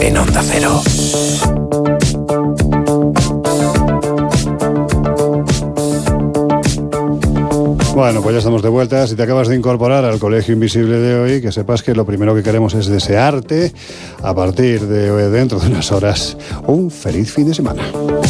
en Onda Cero. Bueno, pues ya estamos de vuelta. Si te acabas de incorporar al Colegio Invisible de hoy, que sepas que lo primero que queremos es desearte, a partir de hoy, dentro de unas horas, un feliz fin de semana.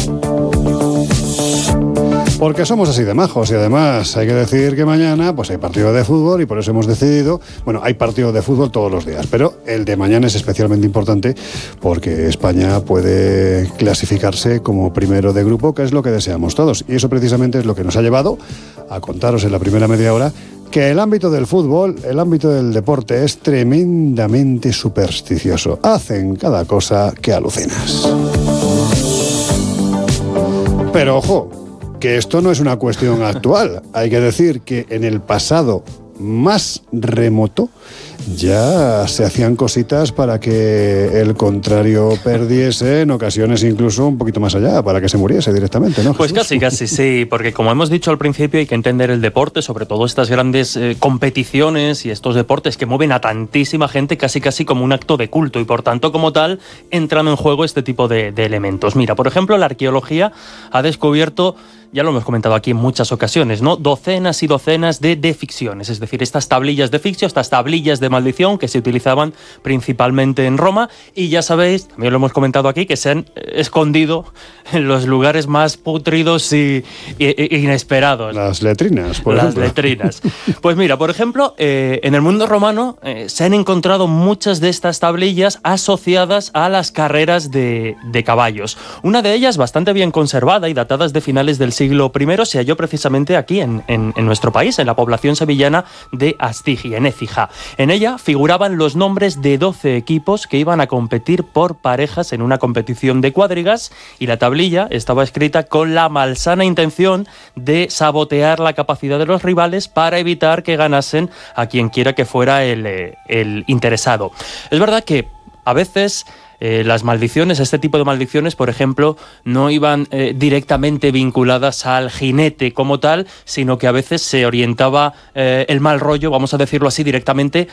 Porque somos así de majos y además hay que decir que mañana pues hay partido de fútbol y por eso hemos decidido, bueno, hay partido de fútbol todos los días, pero el de mañana es especialmente importante porque España puede clasificarse como primero de grupo, que es lo que deseamos todos. Y eso precisamente es lo que nos ha llevado a contaros en la primera media hora que el ámbito del fútbol, el ámbito del deporte es tremendamente supersticioso. Hacen cada cosa que alucinas. Pero ojo, que esto no es una cuestión actual. Hay que decir que en el pasado más remoto ya se hacían cositas para que el contrario perdiese, en ocasiones incluso un poquito más allá, para que se muriese directamente, ¿no? Pues casi, sí, porque como hemos dicho al principio hay que entender el deporte, sobre todo estas grandes competiciones y estos deportes que mueven a tantísima gente casi como un acto de culto y por tanto como tal entran en juego este tipo de elementos. Mira, por ejemplo, la arqueología ha descubierto, ya lo hemos comentado aquí en muchas ocasiones, ¿no? Docenas y docenas de deficciones, es decir, estas tablillas de ficción, estas tablillas de maldición que se utilizaban principalmente en Roma y ya sabéis, también lo hemos comentado aquí, que se han escondido en los lugares más pútridos y inesperados. Las letrinas, por ejemplo. Las letrinas. Pues mira, por ejemplo, en el mundo romano se han encontrado muchas de estas tablillas asociadas a las carreras de caballos. Una de ellas, bastante bien conservada y datadas de finales del siglo I, se halló precisamente aquí en nuestro país, en la población sevillana de Astigia, en Écija. En ella figuraban los nombres de 12 equipos que iban a competir por parejas en una competición de cuadrigas y la tablilla estaba escrita con la malsana intención de sabotear la capacidad de los rivales para evitar que ganasen a quien quiera que fuera el interesado. Es verdad que a veces las maldiciones, este tipo de maldiciones, por ejemplo, no iban directamente vinculadas al jinete como tal, sino que a veces se orientaba el mal rollo, vamos a decirlo así, directamente